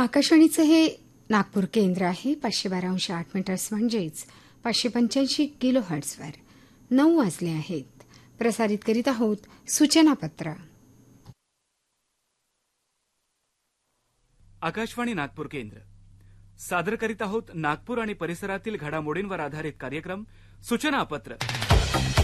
आकाशवाणीचं हे नागपूर केंद्र आहे 512.8 मीटर्स म्हणजेच 585 किलो हर्ट्झवर 9 वाजले आहेत. प्रसारित करीत आहोत सूचनापत्र. आकाशवाणी नागपूर केंद्र सादर करीत आहोत नागपूर आणि परिसरातील घडामोडींवर आधारित कार्यक्रम सूचनापत्र.